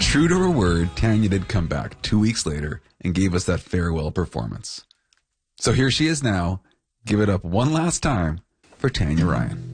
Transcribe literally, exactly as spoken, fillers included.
true to her word, Tanya did come back two weeks later and gave us that farewell performance. So here she is now. Give it up one last time for Tanya Ryan.